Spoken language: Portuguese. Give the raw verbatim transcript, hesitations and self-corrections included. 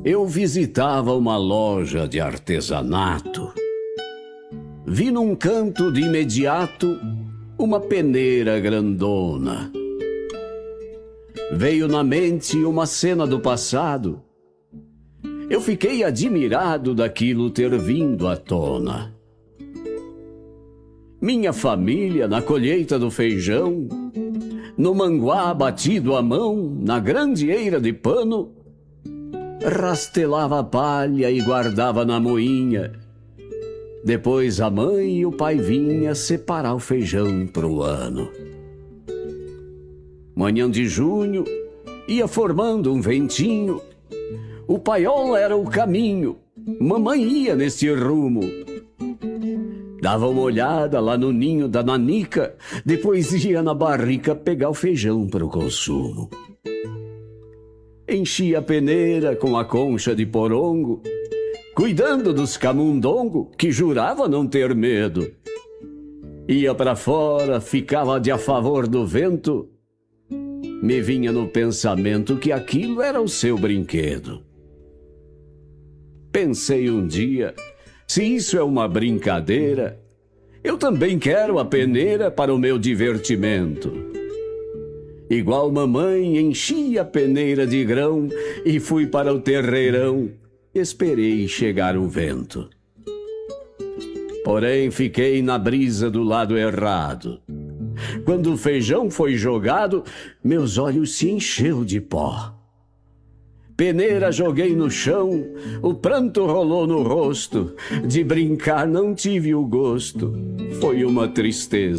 Eu visitava uma loja de artesanato. Vi num canto de imediato uma peneira grandona. Veio na mente uma cena do passado. Eu fiquei admirado daquilo ter vindo à tona. Minha família na colheita do feijão, no manguá batido à mão, na grande eira de pano, rastelava a palha e guardava na moinha. Depois a mãe e o pai vinha separar o feijão pro ano. Manhã de junho, ia formando um ventinho. O paiol era o caminho, mamãe ia nesse rumo. Dava uma olhada lá no ninho da nanica, depois ia na barrica pegar o feijão pro consumo. Enchia a peneira com a concha de porongo, cuidando dos camundongo, que jurava não ter medo. Ia pra fora, ficava de a favor do vento. Me vinha no pensamento que aquilo era o seu brinquedo. Pensei um dia, se isso é uma brincadeira, eu também quero a peneira para o meu divertimento. Igual mamãe, enchi a peneira de grão e fui para o terreirão. Esperei chegar o vento. Porém, fiquei na brisa do lado errado. Quando o feijão foi jogado, meus olhos se encheu de pó. Peneira joguei no chão, o pranto rolou no rosto. De brincar não tive o gosto, foi uma tristeza.